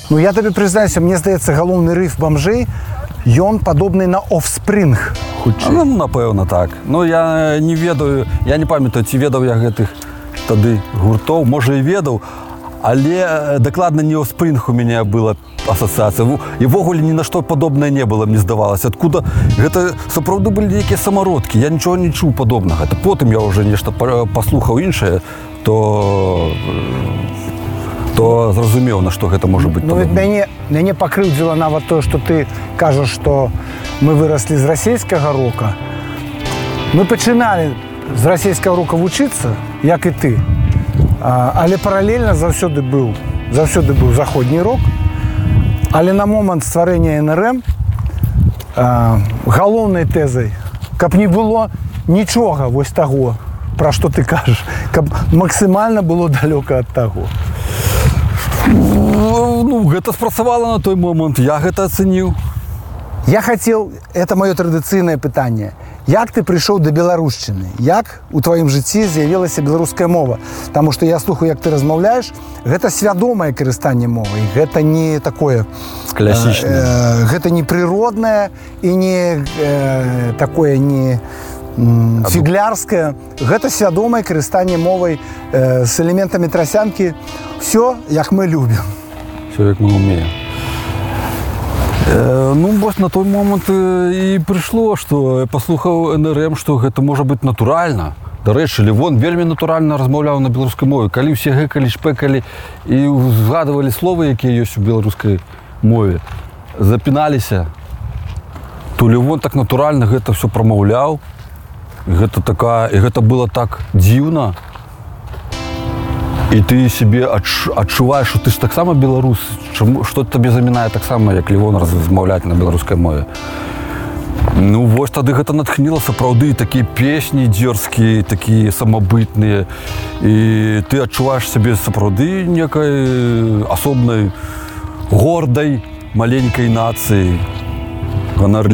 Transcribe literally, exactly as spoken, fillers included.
Ну, я табе прызнаюся, мне здаецца, галоўны рыф бамжэй, ён падобны на Offspring. Ну, напэўна, так. Ну, я не ведаю, я не памятаю, ці ведаў я гэтых тады гуртоў, можа і ведаў, але дакладна не Offspring у мяне была асацыяцыя. І ввогуле ні на што падобнае не было, мне здавалася. Адкуда гэта сапраўды былі нейкія самародкі, я нічога не чуў падобнага. Это потым я ўжо нешта паслухаў іншае, то то зразумеў, на што гэта можа быць. Ну, мяне, мяне пакрыўдзіла нават тое, што ты кажаш, што мы выраслі з расійскага рока. Мы пачыналі з расійскага рока вучыцца, як і ты. Але паралельна заўсёды быў, заўсёды быў заходні рок. Але на момант стварэння эн эр эм галоўнай тэзай, каб не было нічога вось таго, пра што ты кажаш, каб максімальна было далёка ад таго. Ну, гэта спрацавала на той момант, я гэта ацэніў. Я хацеў, это маё традыцыйнае пытанне, як ты прыйшоў да беларушчыны? Як у тваім жыцці з'явілася беларуская мова? Таму што я слухаю, як ты размаўляеш, гэта свядомае карыстанне мовай, гэта не такое класічнае. Э, гэта не прыроднае і не э, такое не м, фіглярскае. Гэта свядомае карыстанне мовай э, з элементамі трасянкі. Всё, як мы любім. Всё, як мы умеем. Ну, вось на той момант і прыйшло, што я паслухаў эн эр эм, што гэта можа быць натуральна. Дарэчы, Левон вельмі натуральна размаўляў на беларускай мове. Калі ўсе гэкалі, шпэкалі і згадывалі словы, якія ёсць у беларускай мове, запіналіся, то Левон так натуральна гэта ўсё прамаўляў. І гэта, такая, і гэта было так дзіўна. І ты сябе адчуваеш, што ты ж таксама беларус, што табе замінае таксама, як Левон размаўляць на беларускай мове. Ну, вось тады гэта натхніла сапраўды такія песні дзёрзкія, такія самабытныя. І ты адчуваеш сябе сапраўды некай асобнай, гордай, маленькай нацыі.